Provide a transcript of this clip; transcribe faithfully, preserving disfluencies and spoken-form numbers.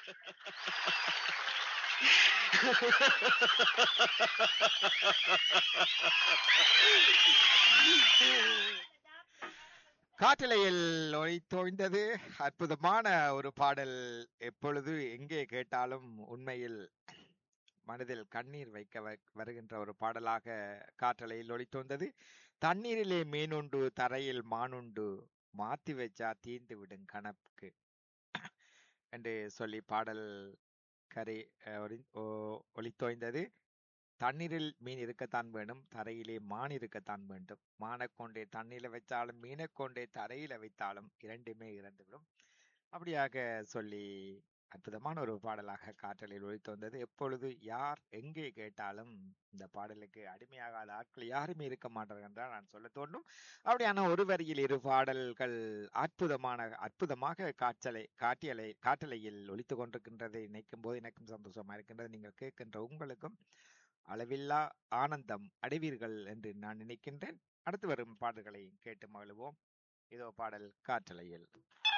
காட்டலையில் ஒளித்தோய்ந்தது அற்புதமான ஒரு பாடல். எப்பொழுது எங்கே கேட்டாலும் உண்மையில் மனதில் கண்ணீர் வைக்க வ- வருகின்ற ஒரு பாடலாக காற்றலையில் ஒளித்தோய்ந்தது. தண்ணீரிலே மீனுண்டு தரையில் மானுண்டு மாத்தி வச்சா தீந்து விடும் கணக்கு என்று சொல்லி பாடல் கரை அஹ், ஒளி- ஓ- ஒளித்தோய்ந்தது. தண்ணீரில் மீன் இருக்கத்தான் வேணும், தரையிலே மான் இருக்கத்தான் வேண்டும். மானைக் கொண்டே தண்ணீரில் வைத்தாலும் மீனைக் கொண்டே தரையில வைத்தாலும் இரண்டுமே இறந்துவிடும். அப்படியாக சொல்லி அற்புதமான ஒரு பாடலாக காற்றலில் ஒலித்து வந்தது. எப்பொழுது யார் எங்கே கேட்டாலும் இந்த பாடலுக்கு அடிமையாகாத ஆட்கள் யாருமே இருக்க மாட்டார்கள் என்றால் நான் சொல்ல தோன்றும். அப்படியான ஒரு வரியில் இரு பாடல்கள் அற்புதமான அற்புதமாக காற்றலை காட்டியலை காற்றலையில் ஒலித்து கொண்டிருக்கின்றதை நினைக்கும் போது எனக்கும் சந்தோஷமா இருக்கின்றது. நீங்கள் கேட்கின்ற உங்களுக்கும் அளவில்லா ஆனந்தம் அடைவீர்கள் என்று நான் நினைக்கின்றேன். அடுத்து வரும் பாடல்களை கேட்டு மகிழ்வோம். இதோ பாடல் காற்றலையில்.